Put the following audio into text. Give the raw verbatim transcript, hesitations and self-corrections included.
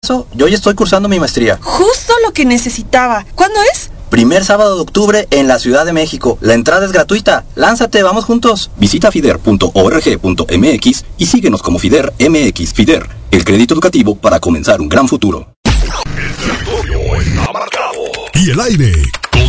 caso, yo ya estoy cursando mi maestría. Justo lo que necesitaba. ¿Cuándo es? Primer sábado de octubre en la Ciudad de México. La entrada es gratuita. Lánzate, vamos juntos. Visita fider punto org punto mx y síguenos como Fider M X. Fider, el crédito educativo para comenzar un gran futuro. El territorio está marcado. Y el aire